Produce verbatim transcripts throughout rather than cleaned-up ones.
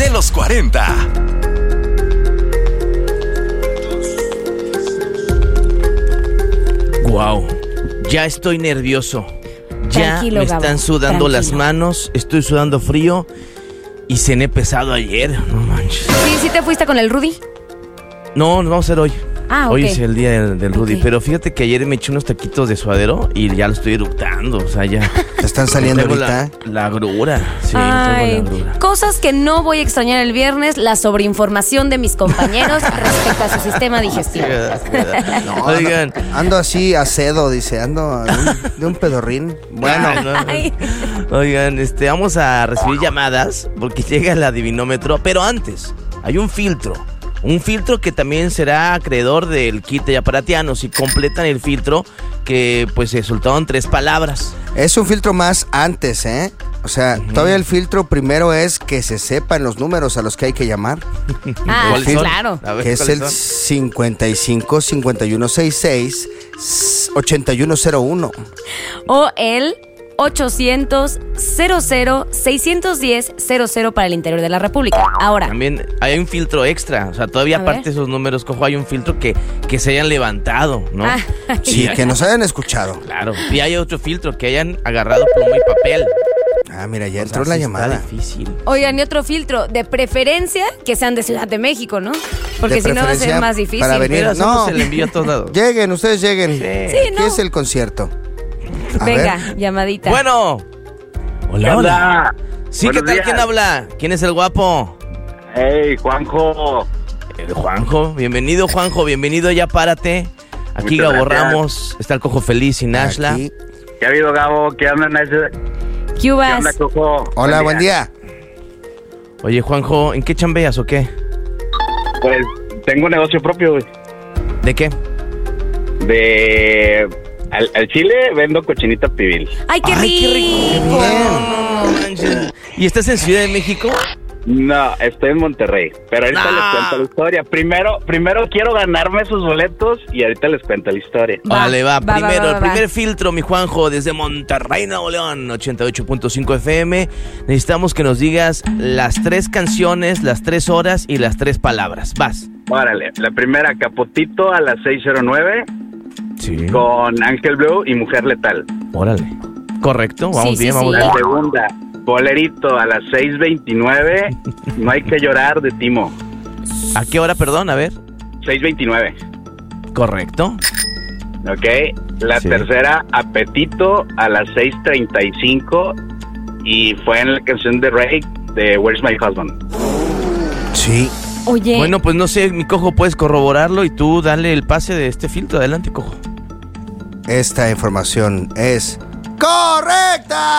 de los cuarenta. Wow, ya estoy nervioso. Ya Tranquilo, me están Gabo, sudando tranquilo. las manos, estoy sudando frío y cené pesado ayer. No manches. Sí, sí te fuiste con el Rudy. No, nos vamos a hacer hoy. Ah, Hoy ok. es el día del, del Rudy, Ok. pero fíjate que ayer me eché unos taquitos de suadero y ya lo estoy eructando, o sea, ya. ¿Te están saliendo Tengo ahorita? La, la agrura, sí, Ay, tengo la agrura. cosas que no voy a extrañar el viernes, la sobreinformación de mis compañeros respecto a su sistema digestivo. No, Oigan. Ando, ando así acedo, dice, ando de un, de un pedorrín. Bueno, Ay, no. Ay. Oigan, este, vamos a recibir llamadas porque llega el adivinómetro, pero antes hay un filtro. Un filtro que también será acreedor del kit de Yaparatiano. Si completan el filtro, que pues resultaron tres palabras. es un filtro más antes, ¿eh? O sea, uh-huh. todavía el filtro primero es que se sepan los números a los que hay que llamar. Ah, ¿Cuáles son? claro. A ver, Que es ¿cuáles el son? cincuenta y cinco, cincuenta y uno sesenta y seis, ochenta y uno cero uno. O el ochocientos, cero cero, seiscientos diez, cero cero para el interior de la República. Ahora, También hay un filtro extra. O sea, todavía A aparte ver. de esos números, cojo, hay un filtro que, que se hayan levantado, ¿no? Ah, Sí, Y- que nos hayan escuchado. Claro. Y hay otro filtro que hayan agarrado pluma y papel. Ah, mira, ya O entró sea, la sí llamada. Está difícil. oigan, y otro filtro, de preferencia que sean de Ciudad de México, ¿no? Porque De si no va a ser preferencia más difícil. para venir. Pero hacemos No. el envío a todos lados. Lleguen, ustedes lleguen. Sí. Sí, Aquí no. es el concierto. A Venga, ver. llamadita. Bueno. ¿Qué onda? Sí, ¿qué Buenos tal? días. ¿Quién habla? ¿Quién es el guapo? Hey, Juanjo. El Juanjo. Bienvenido, Juanjo. Bienvenido, ya párate. Aquí Muchas Gabo gracias. Ramos. Está el Cojo Feliz y Nashla. Aquí. ¿Qué ha habido, Gabo? ¿Qué onda, Nash? ¿Qué ¿Qué uvas? onda, Cojo? Hola, buen día. Oye, Juanjo, ¿en qué chambeas o qué? Pues tengo un negocio propio, güey. ¿De qué? De... Al, al chile vendo cochinita pibil. ¡Ay, qué Ay, qué rico. rico! No, no manches. ¿Y estás en Ciudad de México? No, estoy en Monterrey. Pero ahorita Ah. les cuento la historia. Primero, primero quiero ganarme esos boletos y ahorita les cuento la historia. Va, Vale, va. va, Primero, va, va, el primer va. filtro, mi Juanjo, desde Monterrey, Nuevo León, ochenta y ocho punto cinco F M. Necesitamos que nos digas las tres canciones, las tres horas y las tres palabras. Vas. Órale, la primera, Capotito a las seis cero nueve Sí. con Ángel Blue y Mujer Letal. Órale. Correcto, vamos Sí, sí, bien, vamos sí. bien. La segunda, Bolerito a las seis veintinueve, No hay que llorar de Timo. ¿A qué hora, perdón? A ver. seis veintinueve, Correcto. ¿ok? La Sí. tercera, Apetito a las seis treinta y cinco y fue en la canción de Ray de Where's My Husband. Sí. Oye, Bueno, pues no sé, mi Cojo, puedes corroborarlo y tú dale el pase de este filtro. Adelante, Cojo. Esta información es correcta.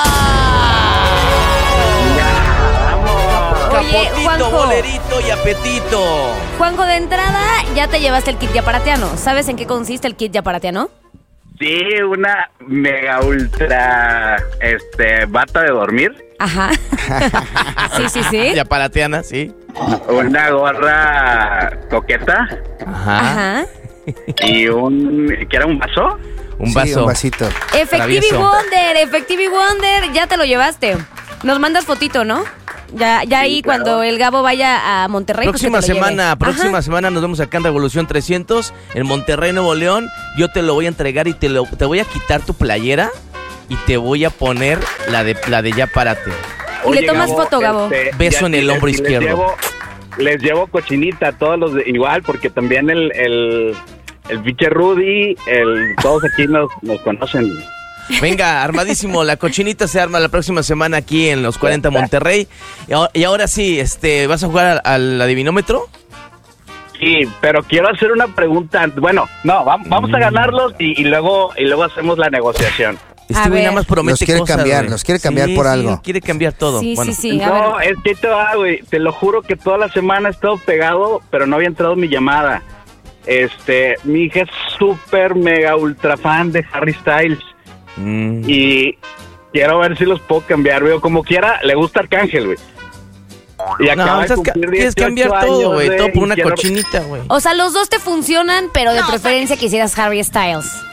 Oye, Capotito, Juanjo. bolerito y apetito. Juanjo, de entrada ya te llevaste el kit yaparatiano. ¿Sabes en qué consiste el kit yaparatiano? Sí, una mega ultra este bata de dormir, Ajá. sí, sí, sí. Ya parateana, sí. una gorra coqueta Ajá. Ajá. y un ¿qué era un vaso? Un Sí, vaso. un vasito. Effectivity Travieso. Wonder, Effectivity Wonder, ya te lo llevaste. Nos mandas fotito, ¿no? Ya, ya ahí claro. cuando el Gabo vaya a Monterrey. pues que Próxima te lo lleve. semana, próxima Ajá. semana nos vemos acá en Revolución trescientos, en Monterrey, Nuevo León. Yo te lo voy a entregar y te, lo, te voy a quitar tu playera y te voy a poner la de, la de ya párate. Y le tomas foto, Gabo. Beso ya en el les- hombro les izquierdo. llevo- Les llevo cochinita a todos los de, igual, porque también el, el, el pinche Rudy, el, todos aquí nos, nos conocen. Venga, armadísimo, la cochinita se arma la próxima semana aquí en los cuarenta Monterrey. Y ahora, y ahora sí, este, ¿vas a jugar al, al adivinómetro? Sí, pero quiero hacer una pregunta. Bueno, no, va- vamos Mm. a ganarlos y, y luego y luego hacemos la negociación. Este A güey nada ver. más promete Los quiere cosas, cambiar, güey. los quiere cambiar Sí, por sí, algo. quiere cambiar todo. Sí, Bueno, sí, sí. A No, ver. es que ahí te va, güey. Te lo juro que toda la semana he estado pegado, pero no había entrado mi llamada. Este, mi hija es súper mega ultra fan de Harry Styles mm, y quiero ver si los puedo cambiar, güey. Como quiera, le gusta Arcángel, güey. Y acaba no, de estás ca- cumplir quieres dieciocho cambiar todo, años, güey. Todo por y una quiero- cochinita, güey. O sea, los dos te funcionan, pero de preferencia quisieras Harry Styles.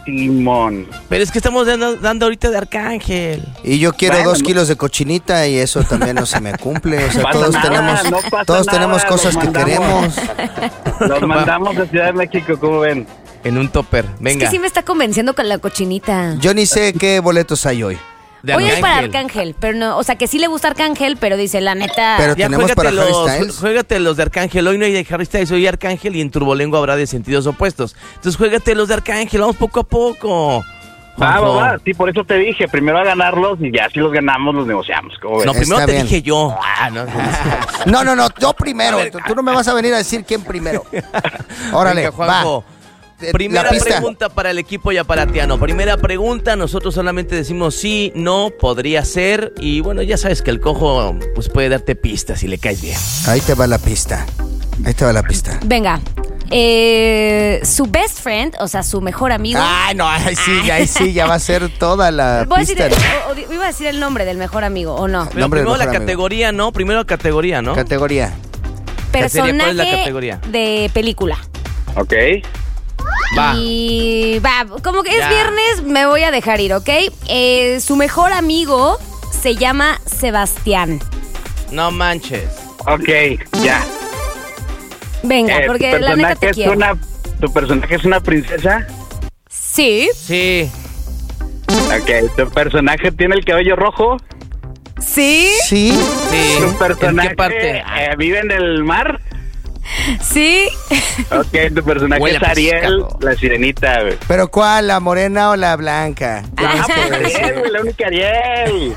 Simón. Pero es que estamos dando, dando ahorita de Arcángel. Y yo quiero Bueno, dos no- kilos de cochinita y eso también no se me cumple. O sea, pasa todos nada, tenemos, no pasa todos nada, tenemos cosas los que mandamos. queremos. Los mandamos a Ciudad de México, ¿cómo ven? En un topper. Es Venga. que sí me está convenciendo con la cochinita. Yo ni sé qué boletos hay hoy. De Hoy es para Arcángel. Arcángel, pero no, o sea que sí le gusta Arcángel, pero dice la neta. Pero- Ya tenemos para juégate Harry los, Styles. juégate los de Arcángel. Hoy no hay de Harry Styles, hoy Arcángel y en Turbolengua habrá de sentidos opuestos. Entonces juégate los de Arcángel, vamos poco a poco. Va, va, Juanjo. va. Sí, por eso te dije, primero a ganarlos y ya si los ganamos los negociamos, ¿cómo ven? No, primero Está te bien. dije yo. Ah, no, no. No, no, no, yo primero. Tú, tú no me vas a venir a decir quién primero. Órale, Venga, Juanjo. va. Eh, Primera la pista. pregunta para el equipo yaparatiano. Primera pregunta, nosotros solamente decimos sí, no, podría ser. Y bueno, ya sabes que el cojo pues puede darte pistas si le caes bien. Ahí te va la pista. Ahí te va la pista. Venga. Eh, su best friend, o sea, su mejor amigo. Ay, no, ahí sí, ahí sí, ya va a ser toda la Voy a decir, pista. ¿no? o- o- iba a decir el nombre del mejor amigo, ¿o no? Pero Nombre del primero la mejor amigo. categoría, ¿no? Primero la categoría, ¿no? Categoría. ¿Qué sería? ¿Cuál Personaje es la categoría? de película. ¿Ok? Va. Y va, como que es Ya. viernes, me voy a dejar ir, ¿ok? Eh, su mejor amigo se llama Sebastián. No manches. Ok, ya. Venga, Eh, porque ¿tu la neta personaje te es quiero. una, ¿Tu personaje es una princesa? Sí, Sí. Ok, ¿tu personaje tiene el cabello rojo? sí, Sí. Sí. ¿Tu ¿En personaje qué parte? eh, vive en el mar? sí. Ok, tu personaje Huele es a Ariel, pescado. la sirenita, güey. ¿Pero cuál? ¿La morena o la blanca? Ah, pues Ariel, güey, la única Ariel.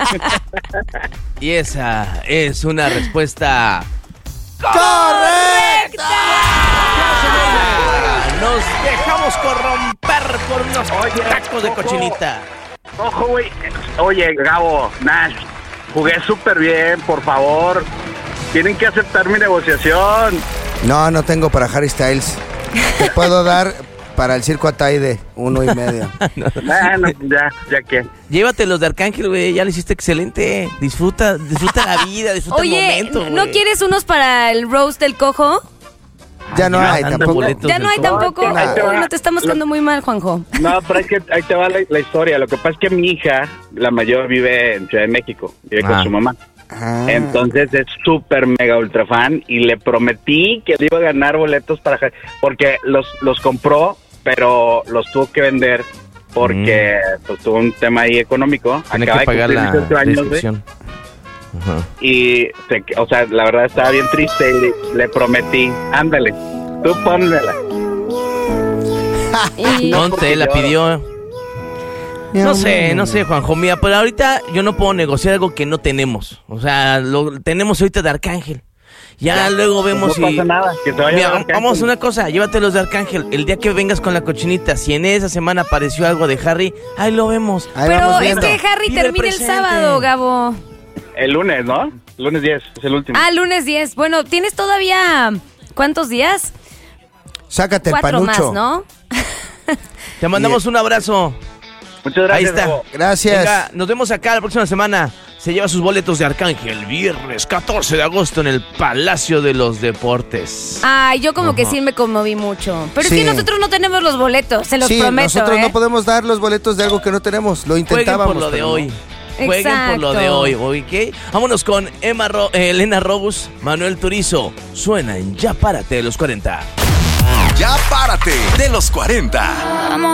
Y esa es una respuesta. ¡Correcta! Nos dejamos corromper por unos Oye, tacos de ojo. cochinita. Ojo, güey. Oye, Gabo, Nash, jugué súper bien, por favor. Tienen que aceptar mi negociación. No, no tengo para Harry Styles. Te puedo dar para el circo Ataide, uno y medio. Bueno, ya, ya que. Llévate los de Arcángel, güey. Ya lo hiciste excelente. Disfruta, disfruta la vida, disfruta el Oye, momento. ¿no güey. quieres unos para el roast del cojo? Ya no Ya hay andan tampoco. boletos. Ya no hay del cojo. tampoco. Ahí te va. Uy, no te estamos quedando muy mal, Juanjo. No, pero es que ahí te va la, la historia. Lo que pasa es que mi hija, la mayor, vive en Ciudad de México. Vive Ah. con su mamá. Ah. Entonces es súper mega ultra fan y le prometí que le iba a ganar boletos para Ja- porque los los compró, pero los tuvo que vender porque pues tuvo un tema ahí económico. Tiene Acaba que de pagar cumplir la dieciocho años, güey, descripción. Ajá. y se- o sea, la verdad estaba bien triste y le, le prometí, ándale, tú pónmela. Y No, Ponte, porque la yo- pidió. No sé, no sé, Juanjo, mira, pero ahorita yo no puedo negociar algo que no tenemos. O sea, lo tenemos ahorita de Arcángel. Ya, luego vemos no si... pasa nada, que se vaya Mira, a Arcángel. vamos a una cosa, llévatelos de Arcángel. El día que vengas con la cochinita, si en esa semana apareció algo de Harry, ahí lo vemos. Ahí Pero vamos es viendo. que Harry Vive el termina el presente. sábado, Gabo. El lunes, ¿no? Lunes diez, es el último. Ah, lunes diez. Bueno, ¿tienes todavía cuántos días? Sácate el Cuatro panucho. más, ¿no? Te mandamos un abrazo. Muchas gracias. Ahí está. Gabo. Gracias. Venga, nos vemos acá la próxima semana. Se lleva sus boletos de Arcángel, viernes catorce de agosto en el Palacio de los Deportes. Ay, yo como que sí me conmoví mucho. Pero Sí. es que nosotros no tenemos los boletos, se los Sí, prometo. nosotros ¿eh? no podemos dar los boletos de algo que no tenemos. Lo Jueguen intentábamos. por lo de pero no. hoy. Jueguen por lo de Exacto. hoy, ¿ok? Vámonos con Emma Ro- eh, Elena Robus, Manuel Turizo. Suena en Ya Párate de los cuarenta. Ya párate de los cuarenta.